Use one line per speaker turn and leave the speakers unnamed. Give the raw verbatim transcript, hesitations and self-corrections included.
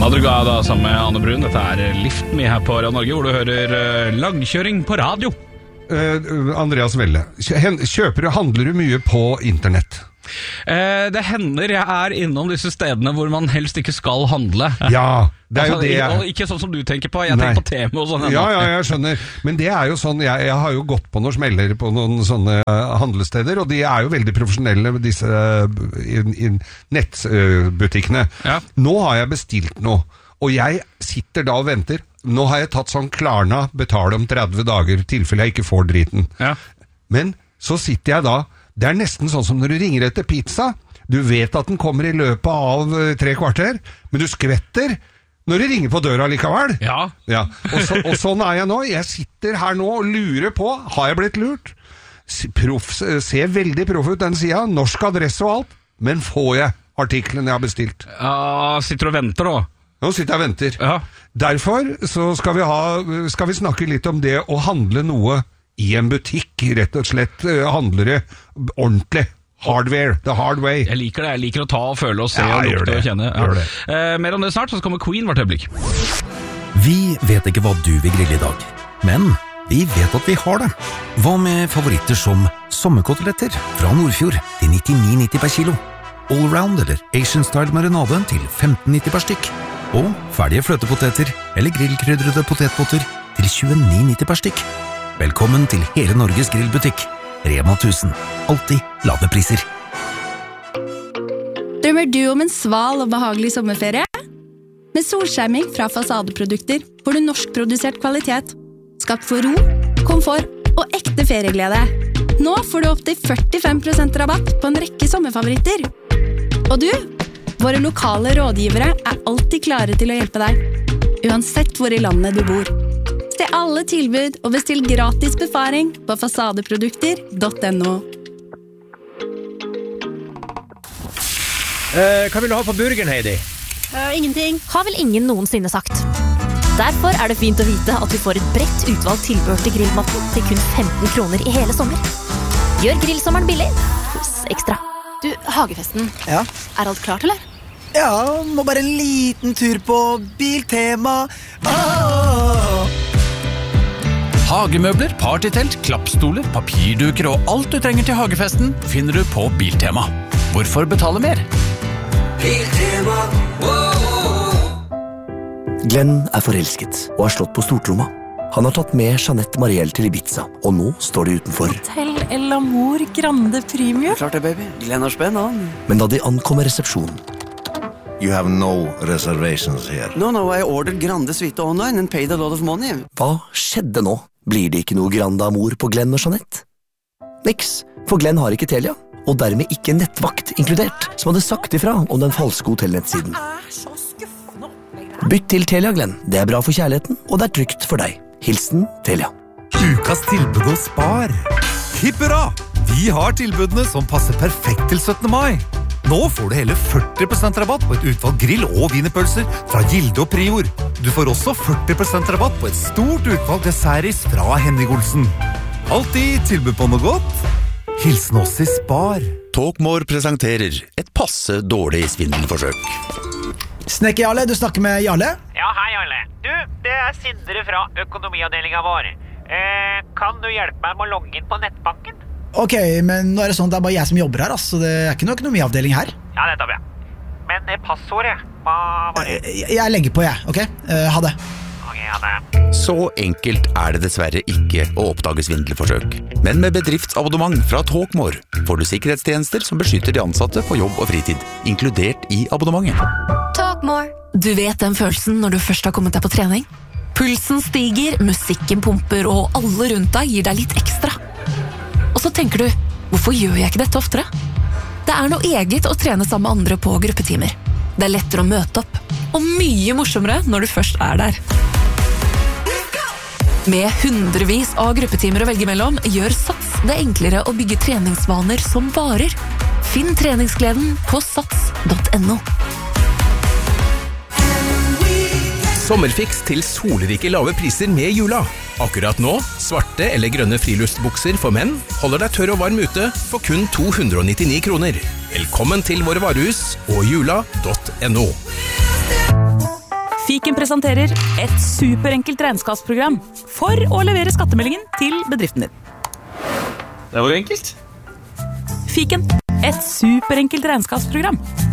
Madrugada sammen med Anne Brun. Dette er Lift Me her på Radio Norge, hvor du hører langkjøring på radio.
Uh, Andreas Welle, kjøper og handler du mye på internett?
Eh, det hender jeg er innom disse stedene hvor man helst ikke skal handle.
Ja, det er jo
altså,
det jeg...
Og ikke sånn som du tenker på. Jeg Nei. tenker på Temu og sånn.
Ja, ja, jeg skjønner. Men det er jo sånn, jeg, jeg har jo gått på noen smeller på noen sånne handlesteder, og de er jo veldig profesjonelle, disse in, in nettbutikkene. Ja. Nå har jeg bestilt noe, og jeg sitter da og venter. Nå har jeg tatt sånn Klarna, betale om tretti dager, tilfelle jeg ikke får driten. Ja. Men så sitter jeg da. Det er nesten sånn som når du ringer etter pizza. Du vet at den kommer i løpet av tre kvarter, men du skvetter når du ringer på døra likevel. Ja. Ja. Og, så, og sånn er jeg nå. Jeg sitter her nå og lurer på, har jeg blitt lurt? Proff, ser veldig proff ut den siden, norsk adresse og alt, men får jeg artiklen jeg har bestilt? Ja, sitter du og venter da? Nå sitter jeg og venter. Ja. Derfor så skal vi, ha, skal vi snakke litt om det å handle noe i en butikk, rett og slett uh, handler det ordentlig. Hardware, the hard way. Jeg liker det, jeg liker å ta og føle og se ja, og lukte og kjenne. Ja. Gjør det. Uh, mer om det snart, så kommer Queen hvert øyeblikk.
Vi vet ikke hva du vil grille i dag, men vi vet at vi har det. Hva med favoritter som sommerkoteletter fra Nordfjord til nittini nitti per kilo, allround eller Asian style marinade til femten nitti per stykk, og ferdige fløtepoteter eller grillkrydrede potetpotter til tjueni nitti per stykk. Velkommen til hele Norges grillbutikk. Rema tusen. Alltid lave priser.
Drømmer du om en sval og behagelig sommerferie? Med solskjerming fra Fasadeprodukter får du norskprodusert kvalitet. Skapt for ro, komfort og ekte ferieglede. Nå får du opp til førtifem prosent rabatt på en rekke sommerfavoritter. Og du, våre lokale rådgivere er alltid klare til å hjelpe deg. Uansett hvor i landet du bor. Se alle tilbud og bestill gratis befaring på fasadeprodukter punktum no.
Uh, hva vil du ha på burgeren, Heidi?
Uh, ingenting. Har vel ingen noensinne sagt. Derfor er det fint å vite at vi får et bredt utvalgt tilbehør til grillmatten til kun femten kroner i hele sommer. Gjør grillsommeren billig hos Ekstra. Du, Hagefesten.
Ja?
Er alt klart, eller?
Ja, må bare en liten tur på Biltema. Ah!
Hagemøbler, partytelt, klappstoler, papirduker og alt du trenger til hagefesten finner du på Biltema. Hvorfor betale mer?
Biltema.
Glenn er forelsket og har slått på stortromma. Han har tatt med Jeanette Marielle til Ibiza, og nå står de utenfor.
Hotel El Amor Grande Premium.
Klart det, baby. Glenn har spenn, han.
Men da de ankommer resepsjonen,
You have no reservations here.
No, no, I ordered Grande Suite online and paid a lot of money.
Hva skjedde nå? Blir det ikke noe Grande Amor på Glenn og Jeanette? Niks, for Glenn har ikke Telia, og dermed ikke nettvakt inkludert, som hadde sagt ifra om den falske hotellnettsiden. Bytt til Telia, Glenn. Det er bra for kjærligheten, og det er trygt for deg. Hilsen Telia.
Ukas tilbud hos Spar. Hipp hurra! Vi har tilbudene som passer perfekt til syttende mai. Nå får du hele førti prosent rabatt på et utvalg grill- og wienerpølser fra Gilde og Prior. Du får også førti prosent rabatt på et stort utvalg dessertis fra Henning Olsen. Alltid tilbud på noe godt. Hilsen oss i Spar.
Talkmore presenterer et passe dårlig svindelforsøk.
Snekker Jarle, du snakker med Jarle?
Ja, hei Jarle. Du, det er Sindre fra økonomiavdelingen vår. Eh, kan du hjelpe meg med å logge inn på nettbanken?
Ok, men nå er det sånn at det er bare jeg som jobber her, altså. Det er ikke noe økonomiavdeling her.
Ja, det tar vi. Men det passordet, hva var det?
Jeg, jeg legger på, jeg, ok? Uh, ha det.
Ok, ha det.
Så enkelt er det dessverre ikke å oppdage svindelforsøk. Men med bedriftsabonnement fra Talkmore får du sikkerhetstjenester som beskytter de ansatte på jobb og fritid, inkludert i abonnementet.
Talkmore.
Du vet den følelsen når du først har kommet deg på trening? Pulsen stiger, musikken pumper, og alle rundt deg gir deg litt ekstra. Og så tenker du, hvorfor gjør jeg ikke dette oftere? Det er noe eget å trene sammen med andre på gruppetimer. Det er lettere å møte opp, og mye morsommere når du først er der. Med hundrevis av gruppetimer å velge mellom, gjør Sats det enklere å bygge treningsvaner som varer. Finn treningsgleden på sats punktum no.
Sommerfiks til solrike lave priser med jula. Akkurat nå, svarte eller grønne friluftsbukser for menn holder deg tørr og varm ute for kun to hundre nittini kroner. Velkommen til våre varehus og jula punktum no.
Fiken presenterer et superenkelt regnskapsprogram for å levere skattemeldingen til bedriften din.
Det var enkelt.
Fiken, et superenkelt regnskapsprogram.